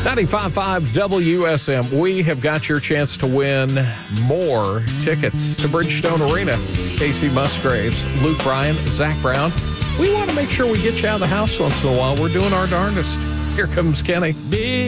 95.5 WSM. We have got your chance to win more tickets to Bridgestone Arena. Casey Musgraves, Luke Bryan, Zach Brown. We want to make sure we get you out of the house once in a while. We're doing our darndest. Here comes Kenny.